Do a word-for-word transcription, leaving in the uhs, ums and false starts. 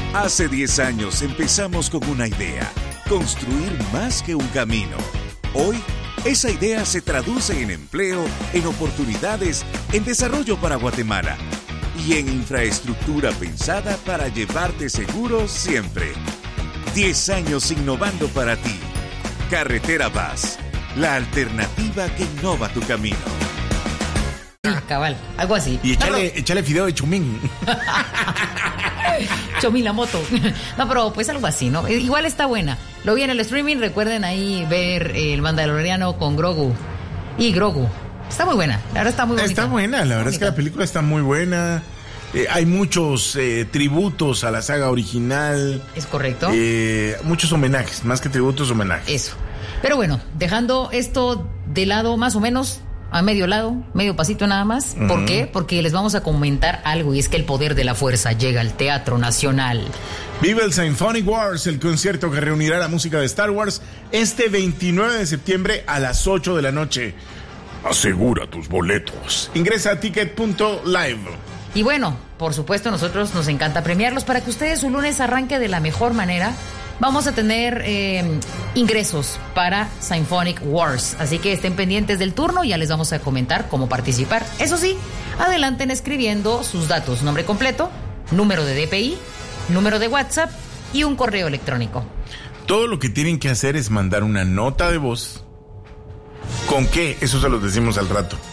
Hace diez años empezamos con una idea, construir más que un camino. Hoy, esa idea se traduce en empleo, en oportunidades, en desarrollo para Guatemala y en infraestructura pensada para llevarte seguro siempre. diez años innovando para ti. Carretera Vaz, la alternativa que innova tu camino. Sí, cabal, algo así. Y échale, no, pero... échale fideo de chumín. Chomín la moto. No, pero pues algo así, ¿no? Igual está buena. Lo vi en el streaming, recuerden ahí ver el Mandaloriano con Grogu. Y Grogu. Está muy buena, la verdad está muy bonita. Está buena, la verdad bonita. Es que la película está muy buena. Eh, hay muchos eh, tributos a la saga original. Es correcto. Eh, muchos homenajes, más que tributos, homenajes. Eso. Pero bueno, dejando esto de lado más o menos, a medio lado, medio pasito nada más. Uh-huh. ¿Por qué? Porque les vamos a comentar algo, y es que el poder de la fuerza llega al Teatro Nacional. Vive el Symphonic Wars, el concierto que reunirá la música de Star Wars este veintinueve de septiembre a las ocho de la noche. Asegura tus boletos. Ingresa a ticket punto live. Y bueno, por supuesto, nosotros nos encanta premiarlos para que ustedes su lunes arranque de la mejor manera. Vamos a tener eh, ingresos para Symphonic Wars, así que estén pendientes del turno, ya les vamos a comentar cómo participar. Eso sí, adelanten escribiendo sus datos, nombre completo, número de D P I, número de WhatsApp y un correo electrónico. Todo lo que tienen que hacer es mandar una nota de voz. ¿Con qué? Eso se los decimos al rato.